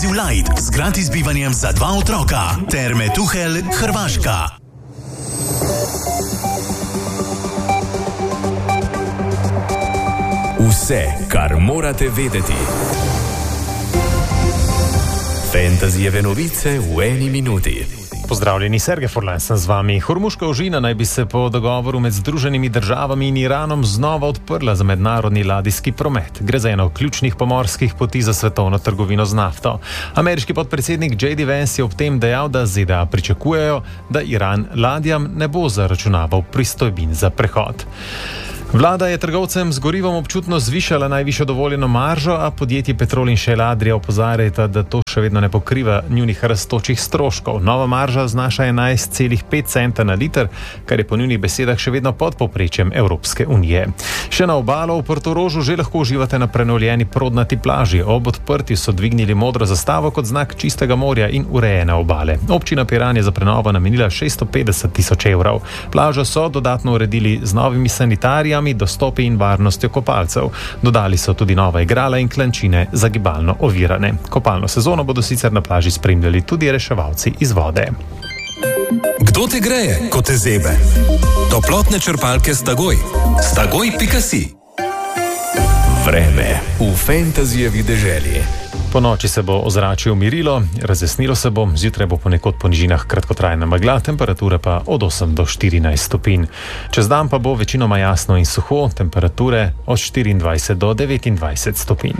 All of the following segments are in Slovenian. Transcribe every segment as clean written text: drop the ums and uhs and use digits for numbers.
Ekskluziv Light z gratis bivanjem za 2 otroka. Terme Tuhelj, Hrvaška. Vse, kar morate vedeti. Fantasyjeve novice v 1 minuti. Pozdravljeni, Sergej Furlan sem z vami. Hormuška ožina naj bi se po dogovoru med Združenimi državami in Iranom znova odprla za mednarodni ladijski promet. Gre za eno ključnih pomorskih poti za svetovno trgovino z nafto. Ameriški podpredsednik J.D. Vance je ob tem dejal, da ZDA pričakujejo, da Iran ladjam ne bo zaračunaval pristojbin za prehod. Vlada je trgovcem z gorivom občutno zvišala najvišjo dovoljeno maržo, a podjetji Petrol in Shell Adria opozarjata, da to še vedno ne pokriva njunih rastočih stroškov. Nova marža znaša 11,5 centa na liter, kar je po njunih besedah še vedno pod povprečjem Evropske unije. Še na obalo v Portorožu že lahko uživate na prenovljeni prodnati plaži. Ob odprtju so dvignili modro zastavo kot znak čistega morja in urejene obale. Občina Piran je za prenovo namenila 650.000 evrov. Plažo so dodatno uredili z novimi sanitarijami, dostopi in varnostjo kopalcev. Dodali so tudi nova igrala in klančine za gibalno ovirane. Kopalno sezono bodo sicer na plaži spremljali tudi reševalci iz vode. Kdo te greje, ko te zebe? Toplotne črpalke Stagoj. Stagoj.si. Vreme v Fantasyjevi deželi. Po noči se bo ozračje umirilo, razjasnilo se bo, zjutraj bo ponekod po nižinah kratkotrajna megla, temperature pa od 8 do 14 stopinj. Čez dan pa bo večinoma jasno in suho, temperature od 24 do 29 stopinj.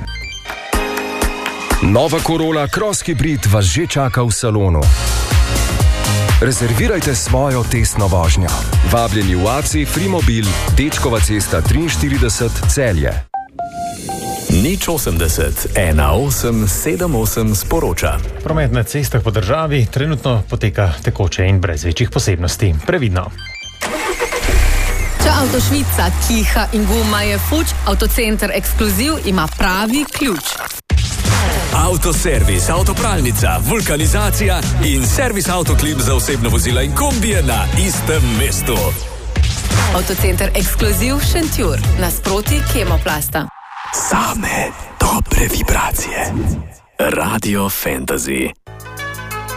Nova Corolla Cross Hybrid vas že čaka v salonu. Rezervirajte svojo testno vožnjo. Vabljeni v AC Frimobil, Dečkova cesta 43, Celje. 080 1878 sporoča. Promet na cestah po državi trenutno poteka tekoče in brez večjih posebnosti. Previdno. Če avto Švica kiha in guma je fuč, Avtocenter Ekskluziv ima pravi ključ. Avtoservis, avtopralnica, vulkanizacija in servis Avtoklip za osebno vozila in kombije na istem mestu. Avtocenter Ekskluziv Šentjur, nasproti Kemoplasta. Same dobre vibracije. Radio Fantasy.